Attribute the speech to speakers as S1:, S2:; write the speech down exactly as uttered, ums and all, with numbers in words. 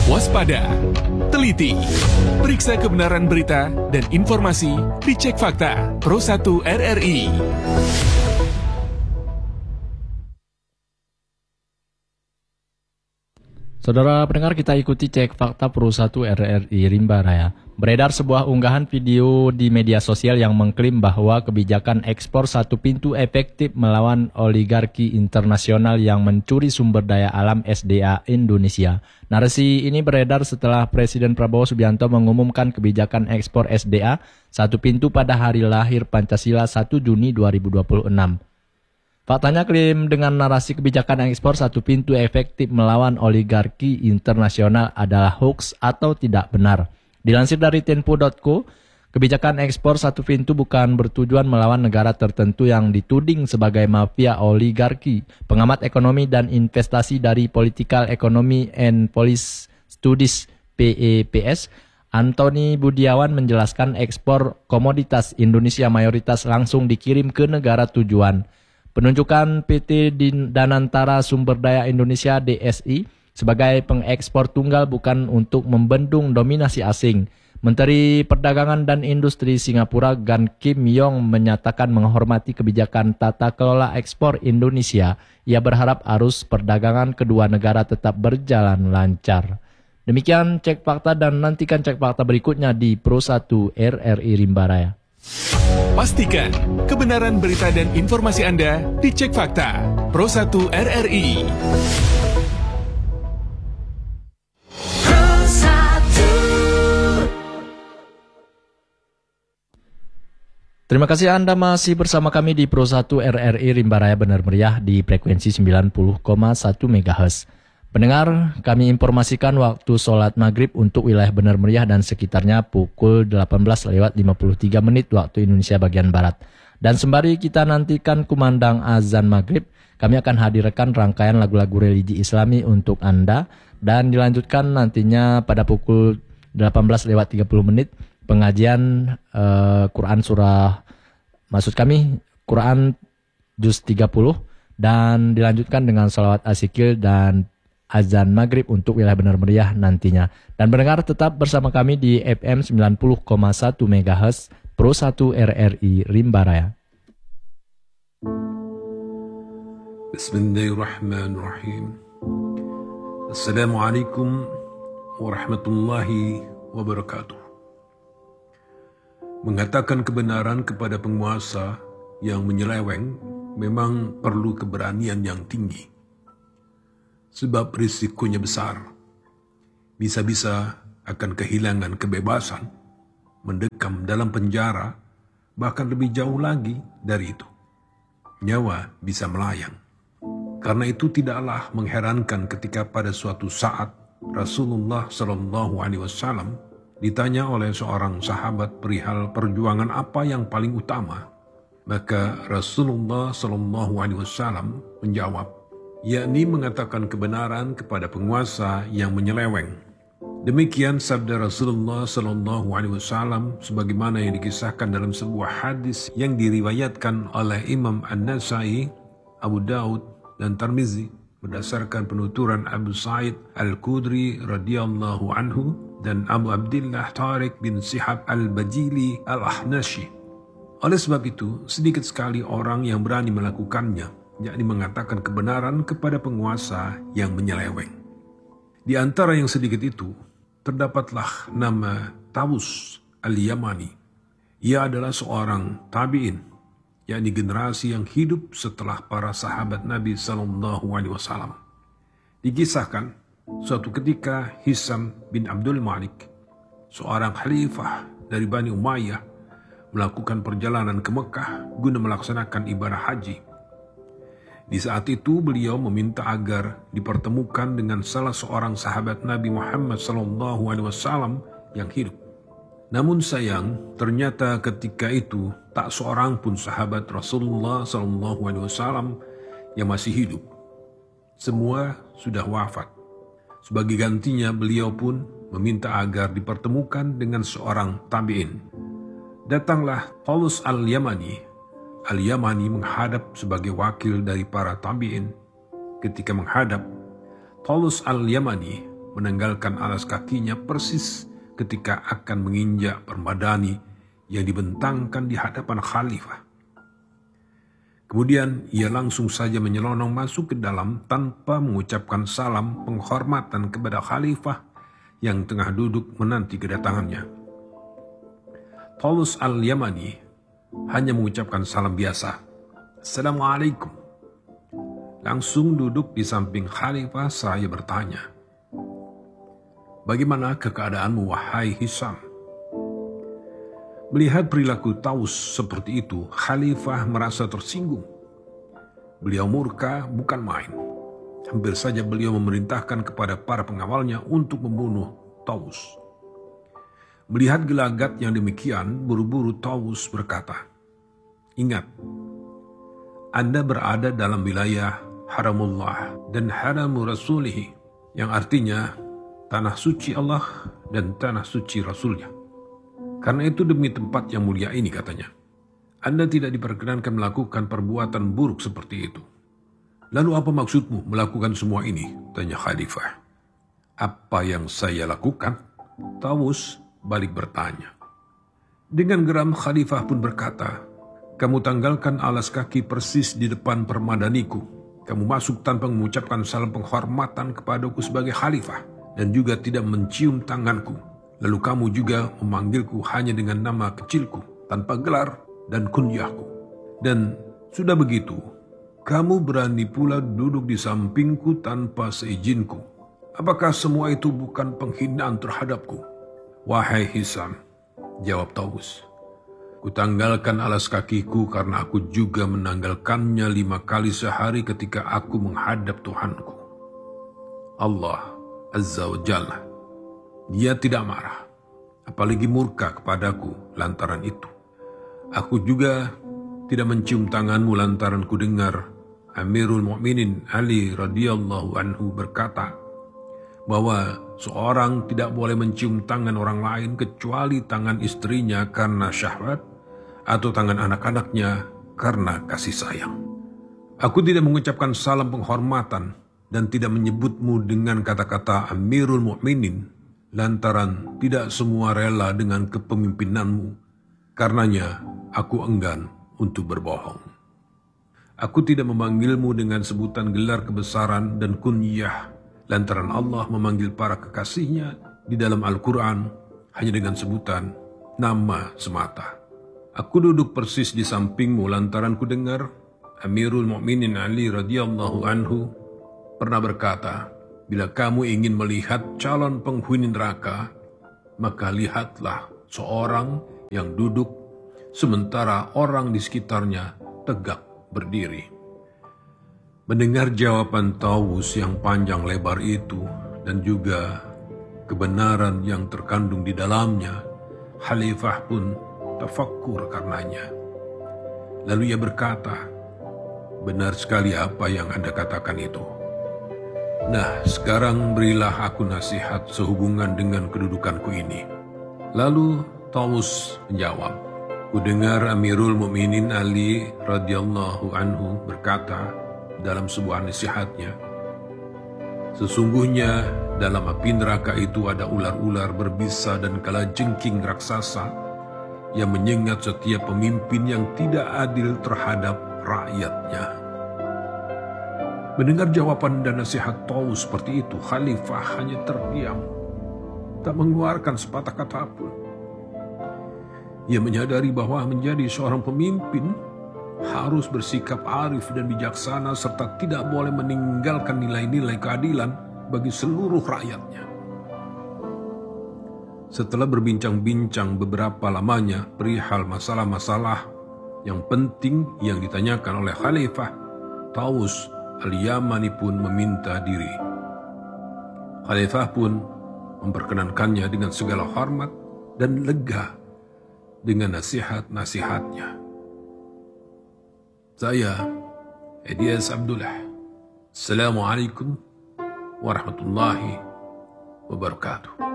S1: Waspada, teliti, periksa kebenaran berita dan informasi di Cek Fakta Pro satu R R I.
S2: Saudara pendengar, kita ikuti Cek Fakta Pro satu R R I Rimba Raya. Beredar sebuah unggahan video di media sosial yang mengklaim bahwa kebijakan ekspor satu pintu efektif melawan oligarki internasional yang mencuri sumber daya alam S D A Indonesia. Narasi ini beredar setelah Presiden Prabowo Subianto mengumumkan kebijakan ekspor S D A satu pintu pada hari lahir Pancasila satu Juni dua ribu dua puluh enam. Faktanya klaim dengan narasi kebijakan ekspor satu pintu efektif melawan oligarki internasional adalah hoax atau tidak benar. Dilansir dari tempo titik co, kebijakan ekspor satu pintu bukan bertujuan melawan negara tertentu yang dituding sebagai mafia oligarki. Pengamat ekonomi dan investasi dari Political Economy and Policy Studies P E P S, Antoni Budiawan menjelaskan ekspor komoditas Indonesia mayoritas langsung dikirim ke negara tujuan. Penunjukan P T Danantara Sumber Daya Indonesia D S I sebagai pengekspor tunggal bukan untuk membendung dominasi asing. Menteri Perdagangan dan Industri Singapura Gan Kim Yong menyatakan menghormati kebijakan tata kelola ekspor Indonesia. Ia berharap arus perdagangan kedua negara tetap berjalan lancar. Demikian Cek Fakta, dan nantikan Cek Fakta berikutnya di Pro satu R R I Rimba Raya.
S1: Pastikan kebenaran berita dan informasi Anda di Cek Fakta Pro satu R R I.
S2: Terima kasih Anda masih bersama kami di Pro satu R R I Rimba Raya Benar Meriah di frekuensi sembilan puluh koma satu megahertz. Pendengar, kami informasikan waktu sholat maghrib untuk wilayah Benar Meriah dan sekitarnya pukul delapan belas lewat lima puluh tiga menit waktu Indonesia bagian Barat. Dan sembari kita nantikan kumandang azan maghrib, kami akan hadirkan rangkaian lagu-lagu religi Islami untuk Anda. Dan dilanjutkan nantinya pada pukul delapan belas lewat tiga puluh menit pengajian uh, Quran surah, maksud kami Quran juz tiga puluh, dan dilanjutkan dengan salawat asikil dan azan maghrib untuk wilayah Benar Meriah nantinya. Dan pendengar tetap bersama kami di F M sembilan puluh koma satu megahertz Pro satu R R I Rimba Raya.
S3: Bismillahirrahmanirrahim. Assalamualaikum warahmatullahi wabarakatuh. Mengatakan kebenaran kepada penguasa yang menyeleweng memang perlu keberanian yang tinggi. Sebab risikonya besar. Bisa-bisa akan kehilangan kebebasan, mendekam dalam penjara, bahkan lebih jauh lagi dari itu. Nyawa bisa melayang. Karena itu tidaklah mengherankan ketika pada suatu saat Rasulullah Shallallahu Alaihi Wasallam ditanya oleh seorang sahabat perihal perjuangan apa yang paling utama. Maka Rasulullah Shallallahu Alaihi Wasallam menjawab, yakni mengatakan kebenaran kepada penguasa yang menyeleweng. Demikian sabda Rasulullah Shallallahu Alaihi Wasallam sebagaimana yang dikisahkan dalam sebuah hadis yang diriwayatkan oleh Imam An-Nasai, Abu Daud, dan Tirmizi berdasarkan penuturan Abu Sa'id Al-Khudri radhiyallahu anhu dan Abu Abdillah Tariq bin Sihab Al-Bajili Al-Ahnashi. Oleh sebab itu, sedikit sekali orang yang berani melakukannya, yakni mengatakan kebenaran kepada penguasa yang menyeleweng. Di antara yang sedikit itu, terdapatlah nama Tawus Al-Yamani. Ia adalah seorang tabi'in, yakni generasi yang hidup setelah para sahabat Nabi Sallallahu Alaihi Wasallam. Dikisahkan, suatu ketika Hisam bin Abdul Malik, seorang khalifah dari Bani Umayyah, melakukan perjalanan ke Mekah guna melaksanakan ibadah haji. Di saat itu beliau meminta agar dipertemukan dengan salah seorang sahabat Nabi Muhammad Sallallahu Alaihi Wasallam yang hidup. Namun sayang, ternyata ketika itu tak seorang pun sahabat Rasulullah Sallallahu Alaihi Wasallam yang masih hidup. Semua sudah wafat. Sebagai gantinya beliau pun meminta agar dipertemukan dengan seorang tabi'in. Datanglah Tawus Al-Yamani. Al-Yamani menghadap sebagai wakil dari para tabi'in. Ketika menghadap, Tawus Al-Yamani menanggalkan alas kakinya persis ketika akan menginjak permadani yang dibentangkan di hadapan khalifah. Kemudian ia langsung saja menyelonong masuk ke dalam tanpa mengucapkan salam penghormatan kepada khalifah yang tengah duduk menanti kedatangannya. Taulus al-Yamani hanya mengucapkan salam biasa, "Assalamualaikum." Langsung duduk di samping khalifah seraya bertanya, "Bagaimana keadaanmu, wahai Hisam?" Melihat perilaku Taus seperti itu, khalifah merasa tersinggung. Beliau murka bukan main. Hampir saja beliau memerintahkan kepada para pengawalnya untuk membunuh Taus. Melihat gelagat yang demikian, buru-buru Taus berkata, "Ingat, Anda berada dalam wilayah haramullah dan haramu rasulih, yang artinya tanah suci Allah dan tanah suci Rasulnya. Karena itu demi tempat yang mulia ini," katanya, "Anda tidak diperkenankan melakukan perbuatan buruk seperti itu." "Lalu apa maksudmu melakukan semua ini?" tanya khalifah. "Apa yang saya lakukan?" Taus balik bertanya. Dengan geram khalifah pun berkata, "Kamu tanggalkan alas kaki persis di depan permadaniku. Kamu masuk tanpa mengucapkan salam penghormatan kepadaku sebagai khalifah dan juga tidak mencium tanganku. Lalu kamu juga memanggilku hanya dengan nama kecilku, tanpa gelar dan kunyahku. Dan sudah begitu, kamu berani pula duduk di sampingku tanpa seizinku. Apakah semua itu bukan penghinaan terhadapku?" "Wahai Hisam," jawab Taus, "kutanggalkan alas kakiku karena aku juga menanggalkannya lima kali sehari ketika aku menghadap Tuhanku, Allah Azza wa Jalla. Dia tidak marah, apalagi murka kepadaku lantaran itu. Aku juga tidak mencium tanganmu lantaran ku dengar Amirul Mukminin Ali radhiyallahu anhu berkata bahwa seorang tidak boleh mencium tangan orang lain kecuali tangan istrinya karena syahwat atau tangan anak-anaknya karena kasih sayang. Aku tidak mengucapkan salam penghormatan dan tidak menyebutmu dengan kata-kata Amirul Mukminin lantaran tidak semua rela dengan kepemimpinanmu. Karenanya aku enggan untuk berbohong. Aku tidak memanggilmu dengan sebutan gelar kebesaran dan kunyah lantaran Allah memanggil para kekasihnya di dalam Al-Quran hanya dengan sebutan nama semata. Aku duduk persis di sampingmu lantaran ku dengar Amirul Mukminin Ali radhiyallahu anhu pernah berkata, bila kamu ingin melihat calon penghuni neraka, maka lihatlah seorang yang duduk sementara orang di sekitarnya tegak berdiri. Mendengar jawaban Taus yang panjang lebar itu dan juga kebenaran yang terkandung di dalamnya, Khalifah pun tafakkur karenanya. Lalu ia berkata, "Benar sekali apa yang Anda katakan itu. Nah, sekarang berilah aku nasihat sehubungan dengan kedudukanku ini." Lalu Taus menjawab, "Kudengar Amirul Mukminin Ali radhiyallahu anhu berkata dalam sebuah nasihatnya, sesungguhnya dalam api neraka itu ada ular-ular berbisa dan kalajengking raksasa yang menyengat setiap pemimpin yang tidak adil terhadap rakyatnya." Mendengar jawaban dan nasihat Taus seperti itu, Khalifah hanya terdiam, tak mengeluarkan sepatah kata pun. Ia menyadari bahwa menjadi seorang pemimpin harus bersikap arif dan bijaksana serta tidak boleh meninggalkan nilai-nilai keadilan bagi seluruh rakyatnya. Setelah berbincang-bincang beberapa lamanya perihal masalah-masalah yang penting yang ditanyakan oleh Khalifah, Taus Al-Yamani pun meminta diri. Khalifah pun memperkenankannya dengan segala hormat dan lega dengan nasihat-nasihatnya. Saya, Ilyas Abdullah. Assalamualaikum warahmatullahi wabarakatuh.